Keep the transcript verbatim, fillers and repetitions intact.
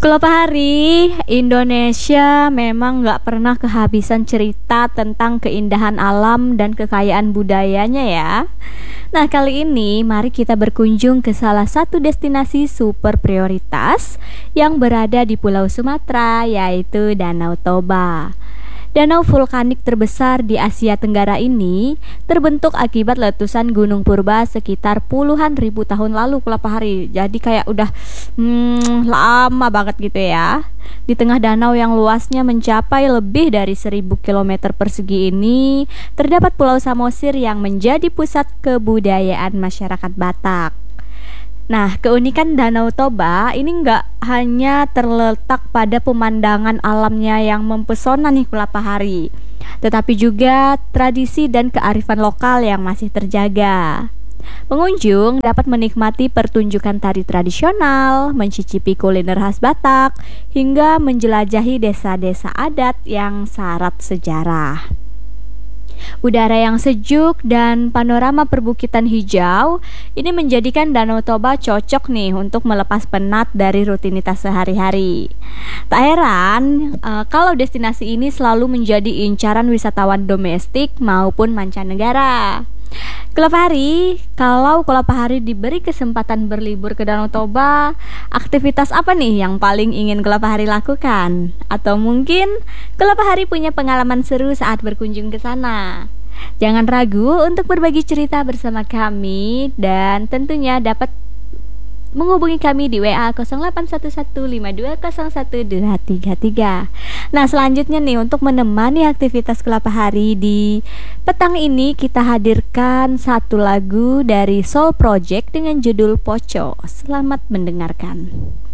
Kalau Pak Hari, Indonesia memang nggak pernah kehabisan cerita tentang keindahan alam dan kekayaan budayanya ya. Nah, kali ini mari kita berkunjung ke salah satu destinasi super prioritas yang berada di Pulau Sumatera, yaitu Danau Toba. Danau vulkanik terbesar di Asia Tenggara ini terbentuk akibat letusan Gunung Purba sekitar puluhan ribu tahun lalu, Kelapa Hari. Jadi kayak udah hmm, lama banget gitu ya. Di tengah danau yang luasnya mencapai lebih dari seribu kilometer persegi ini, terdapat Pulau Samosir yang menjadi pusat kebudayaan masyarakat Batak. Nah, keunikan Danau Toba ini nggak hanya terletak pada pemandangan alamnya yang mempesona nih Kelapa Hari, tetapi juga tradisi dan kearifan lokal yang masih terjaga. Pengunjung dapat menikmati pertunjukan tari tradisional, mencicipi kuliner khas Batak, hingga menjelajahi desa-desa adat yang syarat sejarah. Udara yang sejuk dan panorama perbukitan hijau ini menjadikan Danau Toba cocok nih untuk melepas penat dari rutinitas sehari-hari. Tak heran uh, kalau destinasi ini selalu menjadi incaran wisatawan domestik maupun mancanegara. Kelapa Hari, kalau Kelapa Hari diberi kesempatan berlibur ke Danau Toba, aktivitas apa nih yang paling ingin Kelapa Hari lakukan? Atau mungkin Kelapa Hari punya pengalaman seru saat berkunjung ke sana? Jangan ragu untuk berbagi cerita bersama kami dan tentunya dapat menghubungi kami di W A nol delapan satu satu lima dua nol satu dua tiga tiga. Nah, selanjutnya nih, untuk menemani aktivitas Kelapa Hari di petang ini, kita hadirkan satu lagu dari Soul Project dengan judul Poco. Selamat mendengarkan.